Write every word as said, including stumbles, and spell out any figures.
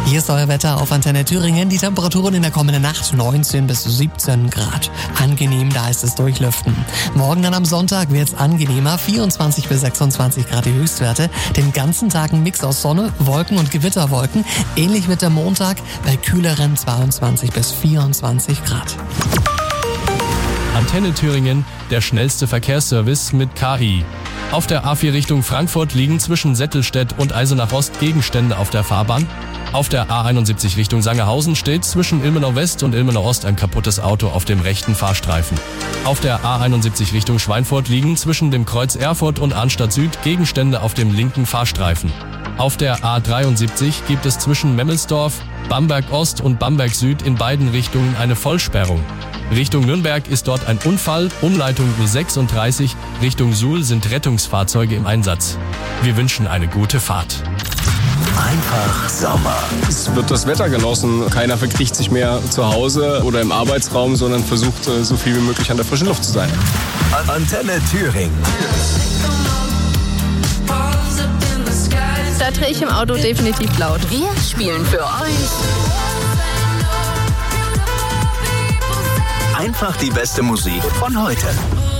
Hier ist euer Wetter auf Antenne Thüringen. Die Temperaturen in der kommenden Nacht neunzehn bis siebzehn Grad. Angenehm, da ist es durchlüften. Morgen dann am Sonntag wird es angenehmer. vierundzwanzig bis sechsundzwanzig Grad die Höchstwerte. Den ganzen Tag ein Mix aus Sonne, Wolken und Gewitterwolken. Ähnlich mit dem Montag bei kühleren zweiundzwanzig bis vierundzwanzig Grad. Antenne Thüringen, der schnellste Verkehrsservice mit K I. Auf der A vier Richtung Frankfurt liegen zwischen Settelstedt und Eisenach Ost Gegenstände auf der Fahrbahn. Auf der A einundsiebzig Richtung Sangerhausen steht zwischen Ilmenau West und Ilmenau Ost ein kaputtes Auto auf dem rechten Fahrstreifen. Auf der A einundsiebzig Richtung Schweinfurt liegen zwischen dem Kreuz Erfurt und Arnstadt Süd Gegenstände auf dem linken Fahrstreifen. Auf der A dreiundsiebzig gibt es zwischen Memmelsdorf, Bamberg Ost und Bamberg Süd in beiden Richtungen eine Vollsperrung. Richtung Nürnberg ist dort ein Unfall, Umleitung U sechsunddreißig, Richtung Suhl sind Rettungsfahrzeuge im Einsatz. Wir wünschen eine gute Fahrt. Einfach Sommer. Es wird das Wetter genossen. Keiner verkriecht sich mehr zu Hause oder im Arbeitsraum, sondern versucht, so viel wie möglich an der frischen Luft zu sein. Antenne Thüringen. Da drehe ich im Auto definitiv laut. Wir spielen für euch Einfach die beste Musik von heute.